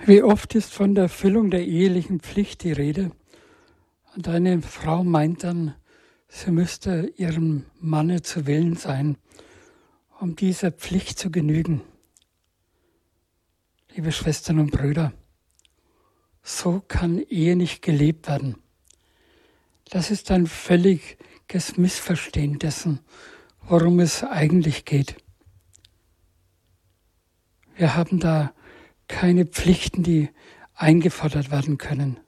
Wie oft ist von der Erfüllung der ehelichen Pflicht die Rede? Und eine Frau meint dann, sie müsste ihrem Manne zu Willen sein, um dieser Pflicht zu genügen. Liebe Schwestern und Brüder, so kann Ehe nicht gelebt werden. Das ist ein völliges Missverstehen dessen, worum es eigentlich geht. Wir haben da keine Pflichten, die eingefordert werden können.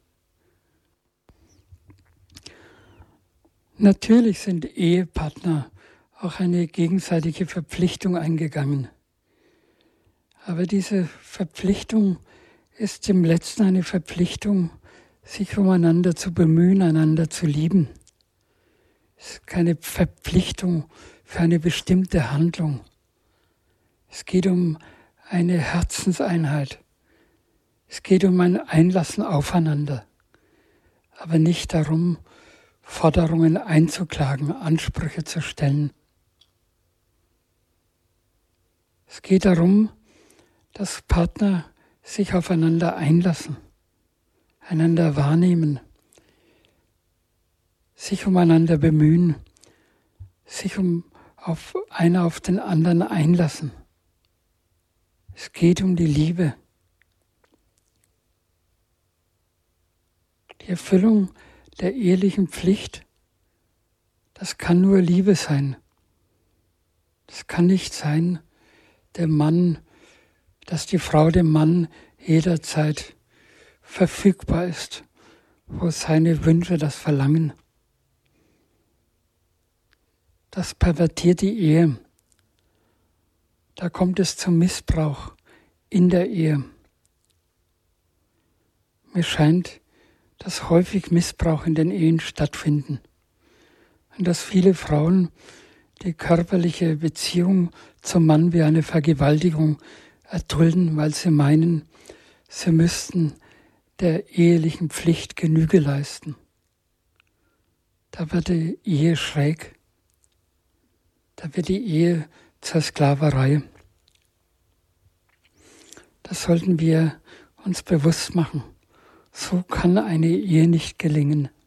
Natürlich sind Ehepartner auch eine gegenseitige Verpflichtung eingegangen. Aber diese Verpflichtung ist im Letzten eine Verpflichtung, sich umeinander zu bemühen, einander zu lieben. Es ist keine Verpflichtung für eine bestimmte Handlung. Es geht um eine Herzenseinheit. Es geht um ein Einlassen aufeinander, aber nicht darum, Forderungen einzuklagen, Ansprüche zu stellen. Es geht darum, dass Partner sich aufeinander einlassen, einander wahrnehmen, sich umeinander bemühen, sich einer auf den anderen einlassen. Es geht um die Liebe. Die Erfüllung der ehelichen Pflicht, das kann nur Liebe sein. Das kann nicht sein, dass die Frau dem Mann jederzeit verfügbar ist, wo seine Wünsche das verlangen. Das pervertiert die Ehe. Da kommt es zum Missbrauch in der Ehe. Mir scheint, dass häufig Missbrauch in den Ehen stattfinden und dass viele Frauen die körperliche Beziehung zum Mann wie eine Vergewaltigung erdulden, weil sie meinen, sie müssten der ehelichen Pflicht Genüge leisten. Da wird die Ehe schräg. Da wird die Ehe zur Sklaverei. Das sollten wir uns bewusst machen. So kann eine Ehe nicht gelingen.